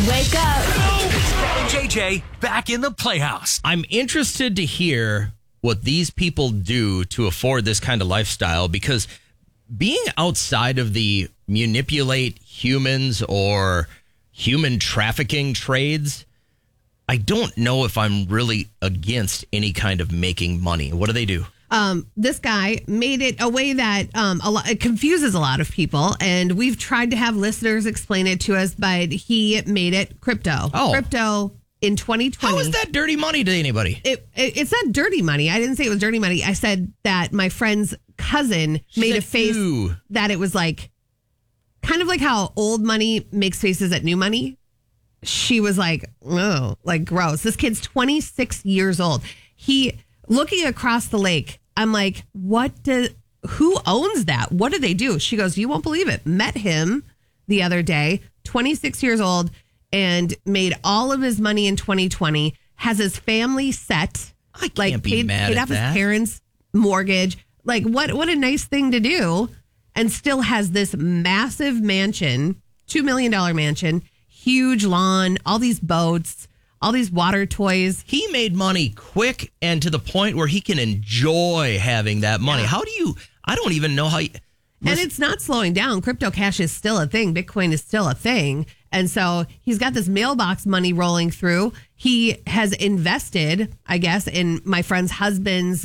Wake up. It's Brett and JJ back in the Playhouse. I'm interested to hear what these people do to afford this kind of lifestyle, because being outside of the manipulate humans or human trafficking trades, I don't know if I'm really against any kind of making money. What do they do? This guy made it a way that it confuses a lot of people, and we've tried to have listeners explain it to us, but he made it crypto. Oh. Crypto in 2020. How is that dirty money to anybody? It's not dirty money. I didn't say it was dirty money. I said that my friend's cousin made a face that it was like, kind of like how old money makes faces at new money. She was like, oh, like gross. This kid's 26 years old. Looking across the lake, I'm like, who owns that? What do they do? She goes, you won't believe it. Met him the other day, 26 years old, and made all of his money in 2020, has his family set. I can't be mad paid at off that. his parents' mortgage. Like, what a nice thing to do. And still has this massive mansion, $2 million mansion, huge lawn, all these boats, all these water toys. He made money quick and to the point where he can enjoy having that money. Yeah. I don't even know how you... And it's not slowing down. Crypto cash is still a thing. Bitcoin is still a thing. And so he's got this mailbox money rolling through. He has invested, I guess, in my friend's husband's,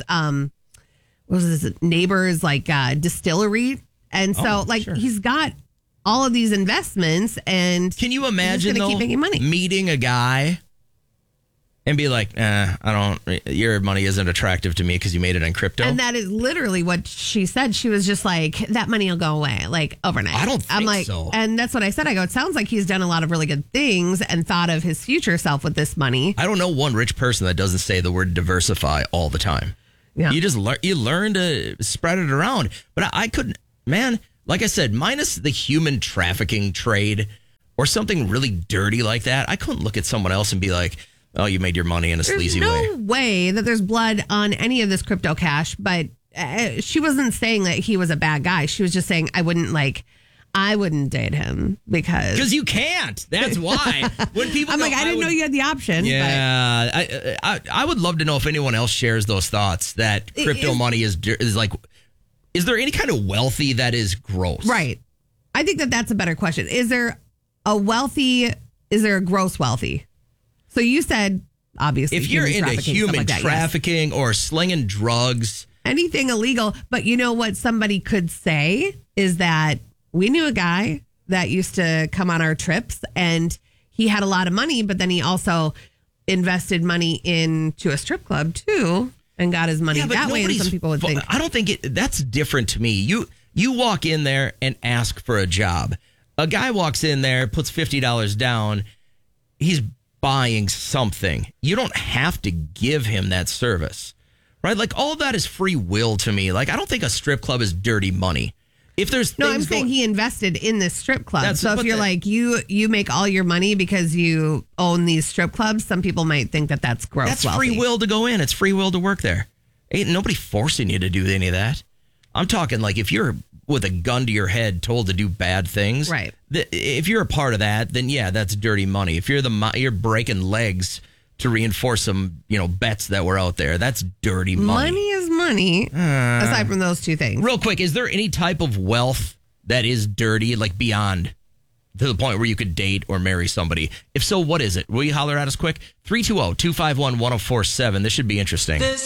neighbor's distillery. And so sure. He's got all of these investments, and can you imagine he's though, keep making money. Meeting a guy and be like, your money isn't attractive to me because you made it in crypto? And that is literally what she said. She was just like, that money will go away, like, overnight. I don't think so. And that's what I said. I go, it sounds like he's done a lot of really good things and thought of his future self with this money. I don't know one rich person that doesn't say the word diversify all the time. Yeah. You just learn to spread it around. But I couldn't, man, like I said, minus the human trafficking trade or something really dirty like that, I couldn't look at someone else and be like, oh, you made your money in a sleazy way. There's no way that there's blood on any of this crypto cash, but she wasn't saying that he was a bad guy. She was just saying I wouldn't date him because you can't. That's why. When people I'm go, like, I didn't know you had the option. Yeah, I would love to know if anyone else shares those thoughts that crypto money is like. Is there any kind of wealthy that is gross? Right. I think that's a better question. Is there a gross wealthy? So you said, obviously, if you're into human trafficking or slinging drugs, anything illegal. But you know what somebody could say is that we knew a guy that used to come on our trips, and he had a lot of money, but then he also invested money into a strip club too and got his money that way. And some people would think, I don't think that's different to me. You walk in there and ask for a job. A guy walks in there, puts $50 down. He's buying something. You don't have to give him that service, right? Like, all of that is free will to me. Like, I don't think a strip club is dirty money. If there's I'm saying he invested in this strip club. So if you're like, you make all your money because you own these strip clubs, some people might think that that's gross. That's wealthy. free will to go in. It's free will to work there. Ain't nobody forcing you to do any of that. I'm talking like if you're with a gun to your head told to do bad things. Right. If you're a part of that, then yeah, that's dirty money. If you're breaking legs to reinforce some, bets that were out there, that's dirty money. Money is money, aside from those two things. Real quick, is there any type of wealth that is dirty, like beyond to the point where you could date or marry somebody? If so, what is it? Will you holler at us quick? 320-251-1047. This should be interesting.